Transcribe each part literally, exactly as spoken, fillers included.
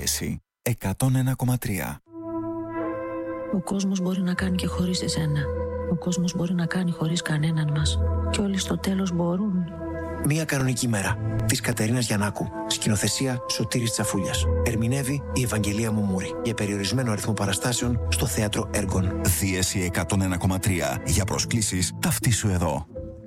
Δίεση εκατόν ένα κόμμα τρία. Ο κόσμος μπορεί να κάνει και χωρίς εσένα. Ο κόσμος μπορεί να κάνει χωρίς κανέναν μας. Και όλοι στο τέλος μπορούν. Μία κανονική μέρα της Κατερίνας Γιαννάκου. Σκηνοθεσία Σωτήρης Τσαφούλιας. Ερμηνεύει η Ευαγγελία Μουμούρη. Για περιορισμένο αριθμό παραστάσεων στο Θέατρο Έργων. Δίεση εκατόν ένα κόμμα τρία. Για προσκλήσεις ταυτίσου εδώ.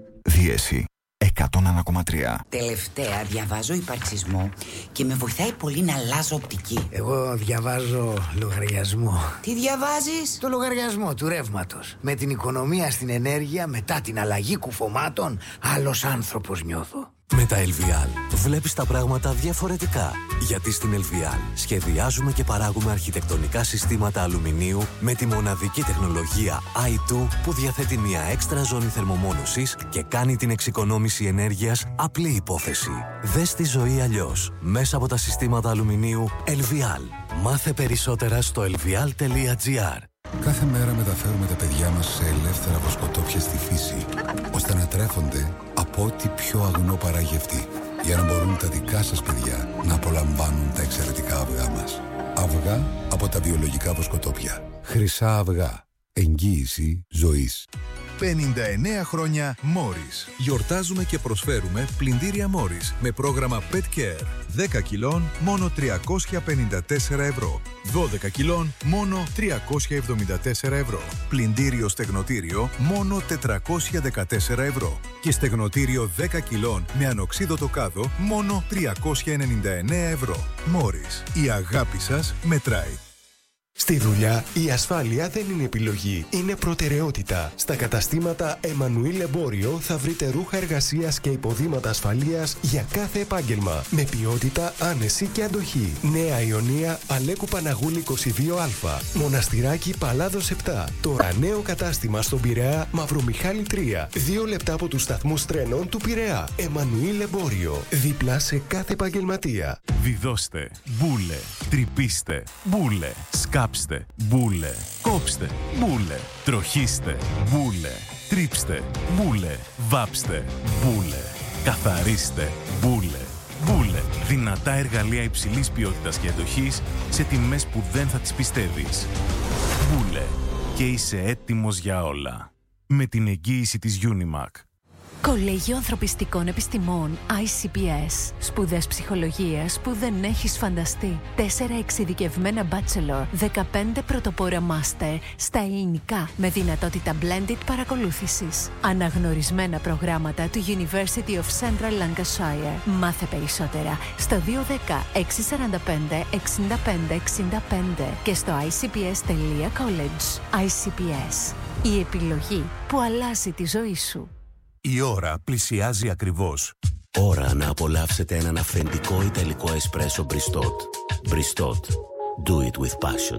Δίεση εκατόν ένα κόμμα τρία. Τελευταία διαβάζω υπαρξισμό και με βοηθάει πολύ να αλλάζω οπτική. Εγώ διαβάζω λογαριασμό. Τι διαβάζεις? Το λογαριασμό του ρεύματος. Με την οικονομία στην ενέργεια μετά την αλλαγή κουφωμάτων, άλλος άνθρωπος νιώθω. Με τα Ελβιάλ βλέπεις τα πράγματα διαφορετικά. Γιατί στην Ελβιάλ σχεδιάζουμε και παράγουμε αρχιτεκτονικά συστήματα αλουμινίου με τη μοναδική τεχνολογία άι τού που διαθέτει μια έξτρα ζώνη θερμομόνωσης και κάνει την εξοικονόμηση ενέργειας απλή υπόθεση. Δες τη ζωή αλλιώς μέσα από τα συστήματα αλουμινίου Ελβιάλ. Μάθε περισσότερα στο ελβιάλ τελεία τζι άρ. Κάθε μέρα μεταφέρουμε τα παιδιά μας σε ελεύθερα βοσκοτόπια στη φύση, ώστε να τρέφονται από ό,τι πιο αγνό παράγει αυτή, για να μπορούν τα δικά σας παιδιά να απολαμβάνουν τα εξαιρετικά αυγά μας. Αυγά από τα βιολογικά βοσκοτόπια. Χρυσά αυγά. Εγγύηση ζωής. πενήντα εννέα χρόνια Morris. Γιορτάζουμε και προσφέρουμε πλυντήρια Morris με πρόγραμμα Pet Care. δέκα κιλών μόνο τριακόσια πενήντα τέσσερα ευρώ. δώδεκα κιλών μόνο τριακόσια εβδομήντα τέσσερα ευρώ. Πλυντήριο στεγνοτήριο μόνο τετρακόσια δεκατέσσερα ευρώ. Και στεγνοτήριο δέκα κιλών με ανοξίδωτο κάδο μόνο τριακόσια ενενήντα εννέα ευρώ. Morris. Η αγάπη σας μετράει. Στη δουλειά, η ασφάλεια δεν είναι επιλογή, είναι προτεραιότητα. Στα καταστήματα Εμμανουήλ Εμπόριο θα βρείτε ρούχα εργασίας και υποδήματα ασφαλείας για κάθε επάγγελμα. Με ποιότητα, άνεση και αντοχή. Νέα Ιωνία, Αλέκου Παναγούλη είκοσι δύο α. Μοναστηράκι Παλάδος επτά. Τώρα νέο κατάστημα στον Πειραιά, Μαυρομιχάλη τρία. Δύο λεπτά από τους σταθμούς τρένων του Πειραιά. Εμμανουήλ Εμπόριο. Δίπλα σε κάθε επαγγελματία. Βιδώστε, μπούλε, τρυπήστε, μπούλε, σκάψτε, μπούλε, κόψτε, μπούλε, τροχίστε, μπούλε, τρίψτε, μπούλε, βάψτε, μπούλε, καθαρίστε, μπούλε, μπούλε. Δυνατά εργαλεία υψηλής ποιότητας και εντοχής σε τιμές που δεν θα τις πιστεύεις. Μπούλε. Και είσαι έτοιμος για όλα. Με την εγγύηση της Unimac. Κολέγιο Ανθρωπιστικών Επιστημών άι σι πι ες. Σπουδές ψυχολογίας που δεν έχεις φανταστεί. Τέσσερα εξειδικευμένα bachelor, δεκαπέντε πρωτοπόρα master στα ελληνικά με δυνατότητα blended παρακολούθησης. Αναγνωρισμένα προγράμματα του University of Central Lancashire. Μάθε περισσότερα στο δύο ένα μηδέν έξι τέσσερα πέντε εξήντα πέντε εξήντα πέντε και στο άι σι πι ες τελεία college. άι σι πι ες. Η επιλογή που αλλάζει τη ζωή σου. Η ώρα πλησιάζει ακριβώς. Ώρα να απολαύσετε έναν αυθεντικό ιταλικό εσπρέσο Μπριστότ. Μπριστότ. Do it with passion.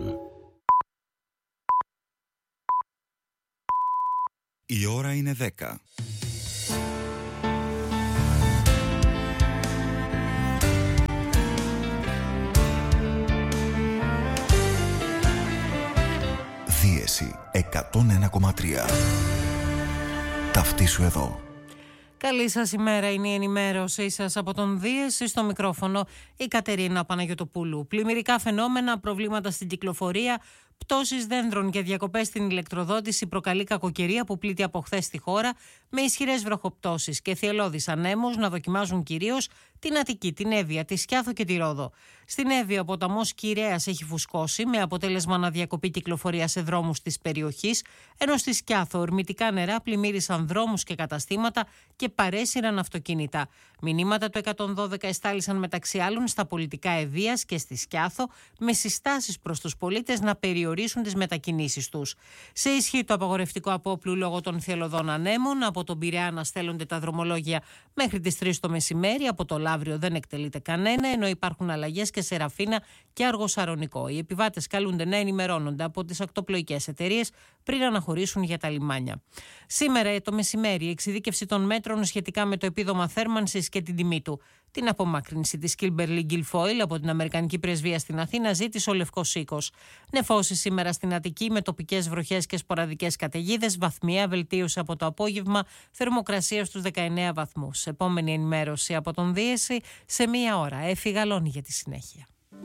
Η ώρα είναι δέκα. Δίεση εκατόν ένα κόμμα τρία. Ταυτίσου εδώ. Καλή σας ημέρα, είναι η ενημέρωσή σας από τον Δίεση, στο μικρόφωνο η Κατερίνα Παναγιωτοπούλου. Πλημμυρικά φαινόμενα, προβλήματα στην κυκλοφορία, πτώσεις δέντρων και διακοπές στην ηλεκτροδότηση προκαλεί κακοκαιρία που πλήττει από χθες στη χώρα, με ισχυρές βροχοπτώσεις και θυελλώδεις ανέμους να δοκιμάζουν κυρίως την Αττική, την Εύβοια, τη Σκιάθο και τη Ρόδο. Στην Εύβοια ο ποταμός Κυρέας έχει φουσκώσει, με αποτέλεσμα να διακοπεί κυκλοφορία σε δρόμους της περιοχής, ενώ στη Σκιάθο ορμητικά νερά πλημμύρισαν δρόμους και καταστήματα και παρέσυραν αυτοκίνητα. Μηνύματα του εκατόν δώδεκα εστάλησαν μεταξύ άλλων στα πολιτικά Ευβοίας και στη Σκιάθο, με συστάσεις προς τους πολίτες να περιορίσουν τις μετακινήσεις τους. Σε ισχύ το απαγορευτικό απόπλου λόγω των θυελλωδών ανέμων, από τον Πειραιά αναστέλλονται τα δρομολόγια μέχρι τις τρεις το μεσημέρι, από το Λαύριο δεν εκτελείται κανένα, ενώ υπάρχουν αλλαγές και σε Ραφίνα και Αργοσαρονικό. Οι επιβάτες καλούνται να ενημερώνονται από τις ακτοπλοϊκές εταιρείες πριν αναχωρήσουν για τα λιμάνια. Σήμερα το μεσημέρι η εξειδίκευση των μέτρων σχετικά με το επίδομα θέρμανσης και την τιμή του. Την απομάκρυνση της Kimberly Guilfoyle από την Αμερικανική Πρεσβεία στην Αθήνα ζήτησε ο Λευκός Οίκος. Νεφώσεις σήμερα στην Αττική με τοπικές βροχές και σποραδικές καταιγίδες, βαθμιαία βελτίωση από το απόγευμα, θερμοκρασία στους δεκαεννέα βαθμούς. Επόμενη ενημέρωση από τον Δίεση σε μία ώρα. Έφη Γαλώνη για τη συνέχεια.